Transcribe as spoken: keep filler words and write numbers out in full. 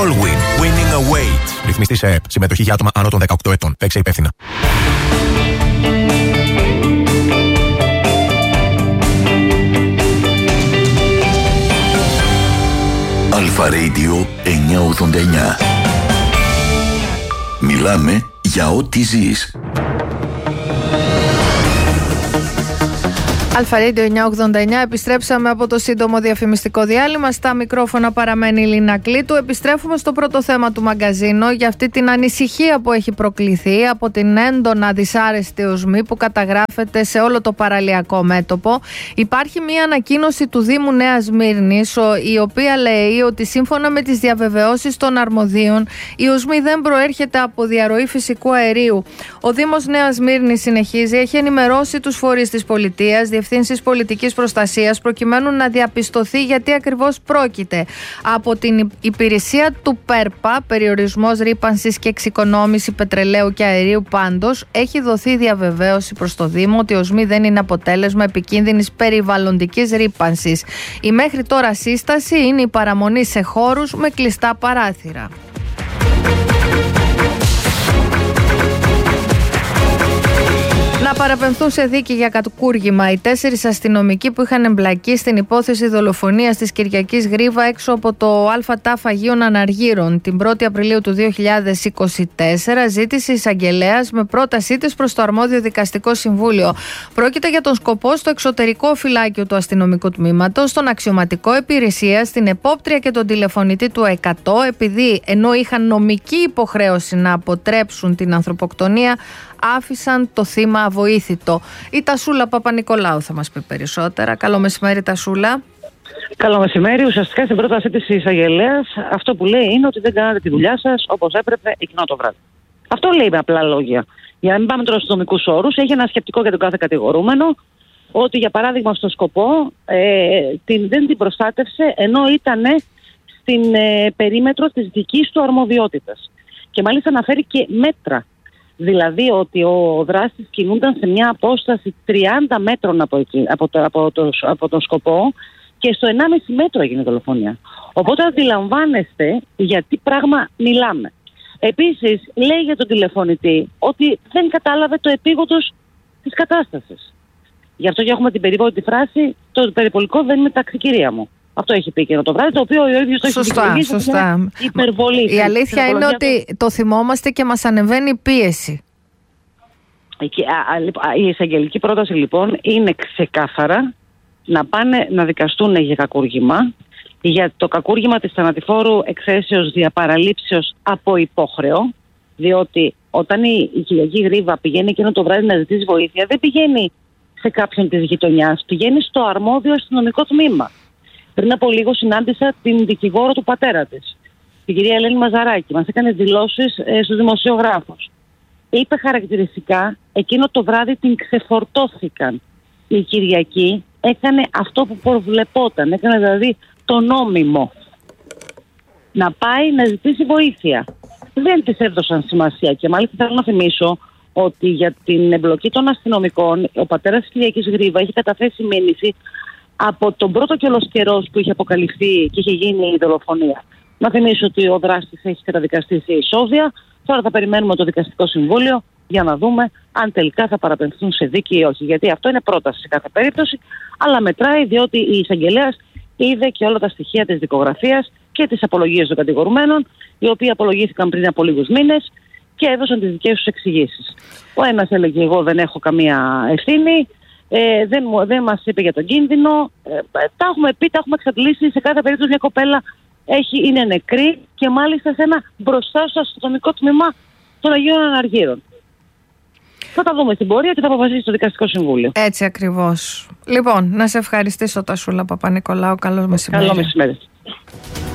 Allwyn. Winning Away. Ρυθμιστή σε ΕΕΠ. Συμμετοχή για άτομα άνω των δεκαοκτώ ετών. Παίξε υπεύθυνα. Αλφα Radio εννιακόσια ογδόντα εννιά. Μιλάμε για ό,τι ζεις. Αλφα Radio εννιακόσια ογδόντα εννιά, επιστρέψαμε από το σύντομο διαφημιστικό διάλειμμα. Στα μικρόφωνα παραμένει η Λίνα Κλήτου. Επιστρέφουμε στο πρώτο θέμα του μαγκαζίνο, για αυτή την ανησυχία που έχει προκληθεί από την έντονα δυσάρεστη οσμή που καταγράφεται σε όλο το παραλιακό μέτωπο. Υπάρχει μια ανακοίνωση του Δήμου Νέας Σμύρνης, η οποία λέει ότι σύμφωνα με τις διαβεβαιώσεις των αρμοδίων, η οσμή δεν προέρχεται από διαρροή φυσικού αερίου. Ο Δήμος Νέας Σμύρνης, συνεχίζει, έχει ενημερώσει τους φορείς της πολιτείας, διευθύνσεις πολιτικής προστασίας, προκειμένου να διαπιστωθεί γιατί ακριβώς πρόκειται. Από την υπηρεσία του ΠΕΡΠΑ, περιορισμός ρύπανσης και εξοικονόμηση πετρελαίου και αερίου, πάντως, έχει δοθεί διαβεβαίωση προς το Δήμο ότι η οσμή δεν είναι αποτέλεσμα επικίνδυνης περιβαλλοντικής ρύπανσης. Η μέχρι τώρα σύσταση είναι η παραμονή σε χώρους με κλειστά παράθυρα. Να παραπεμφθούν σε δίκη για κακούργημα οι τέσσερις αστυνομικοί που είχαν εμπλακεί στην υπόθεση δολοφονίας της Κυριακής Γρίβα έξω από το ΑΤΑΦ Αγίων Αναργύρων. Την πρώτη Απριλίου του δύο χιλιάδες είκοσι τέσσερα ζήτησε η εισαγγελέας με πρότασή της προς το αρμόδιο δικαστικό συμβούλιο. Πρόκειται για τον σκοπό στο εξωτερικό φυλάκιο του αστυνομικού τμήματος, στον αξιωματικό υπηρεσία, στην επόπτρια και τον τηλεφωνητή του εκατό, επειδή ενώ είχαν νομική υποχρέωση να αποτρέψουν την ανθρωποκτονία, άφησαν το θύμα αβοήθητο. Η Τασούλα Παπα-Νικολάου θα μας πει περισσότερα. Καλό μεσημέρι, Τασούλα. Καλό μεσημέρι. Ουσιαστικά στην πρότασή της εισαγγελέας αυτό που λέει είναι ότι δεν κάνατε τη δουλειά σας όπως έπρεπε εκείνο το βράδυ. Αυτό λέει με απλά λόγια. Για να μην πάμε τώρα στους νομικούς όρους, έχει ένα σκεπτικό για τον κάθε κατηγορούμενο ότι για παράδειγμα στο σκοπό ε, την, δεν την προστάτευσε ενώ ήταν στην ε, περίμετρο της δικής του αρμοδιότητας. Και μάλιστα αναφέρει και μέτρα. Δηλαδή ότι ο δράστης κινούνταν σε μια απόσταση τριάντα μέτρων από, εκεί, από, το, από, το, από τον σκοπό και στο ενάμιση μέτρο έγινε η δολοφονία. Οπότε αντιλαμβάνεστε για τι πράγμα μιλάμε. Επίσης λέει για τον τηλεφωνητή ότι δεν κατάλαβε το επίγοντος της κατάστασης. Γι' αυτό και έχουμε την περίπτωση φράση «το περιπολικό δεν είναι ταξικυρία μου». Αυτό έχει πει εκείνο το βράδυ, το οποίο ο ίδιος το έχει δικαιολογήσει. Σωστά, υπερβολή. Η αλήθεια είναι ότι το θυμόμαστε και μας ανεβαίνει η πίεση. Η εισαγγελική πρόταση λοιπόν είναι ξεκάθαρα να πάνε να δικαστούν για κακούργημα, για το κακούργημα της θανατηφόρου εκθέσεως διαπαραλήψεως από υπόχρεο, διότι όταν η, η Κυριακή Γρίβα πηγαίνει εκείνο το βράδυ να ζητήσει βοήθεια, δεν πηγαίνει σε κάποιον της γειτονιάς, πηγαίνει στο αρμόδιο αστυνομικό τμήμα. Πριν από λίγο συνάντησα την δικηγόρο του πατέρα της, την κυρία Ελένη Μαζαράκη. Μας έκανε δηλώσεις ε, στους δημοσιογράφους. Είπε χαρακτηριστικά, εκείνο το βράδυ την ξεφορτώθηκαν. Η Κυριακή έκανε αυτό που προβλεπόταν, έκανε δηλαδή το νόμιμο. Να πάει να ζητήσει βοήθεια. Δεν της έδωσαν σημασία και μάλιστα θέλω να θυμίσω ότι για την εμπλοκή των αστυνομικών ο πατέρας της Κυριακής Γρίβα έχει καταθέσει μήνυση από τον πρώτο κιόλος καιρός που είχε αποκαλυφθεί και είχε γίνει η δολοφονία. Να θυμίσω ότι ο δράστης έχει καταδικαστεί σε ισόβια. Τώρα θα περιμένουμε το δικαστικό συμβούλιο για να δούμε αν τελικά θα παραπεμφθούν σε δίκη ή όχι. Γιατί αυτό είναι πρόταση σε κάθε περίπτωση, αλλά μετράει διότι η εισαγγελέας είδε και όλα τα στοιχεία της δικογραφίας και της απολογίας των κατηγορουμένων, οι οποίοι απολογήθηκαν πριν από λίγους μήνες και έδωσαν τις δικές τους εξηγήσεις. Ο ένας έλεγε: εγώ δεν έχω καμία ευθύνη. Ε, δεν, δεν μας είπε για τον κίνδυνο. Ε, τα έχουμε πει, τα έχουμε εξαντλήσει. Σε κάθε περίπτωση μια κοπέλα έχει, είναι νεκρή και μάλιστα σε ένα μπροστά στο αστυνομικό τμήμα των Αγίων Αναργύρων. Θα τα δούμε στην πορεία και θα αποφασίσει το δικαστικό συμβούλιο. Έτσι ακριβώς. Λοιπόν, να σε ευχαριστήσω, Τασούλα Παπα-Νικολάου. Καλό μεσημέρι. Καλό μεσημέρι.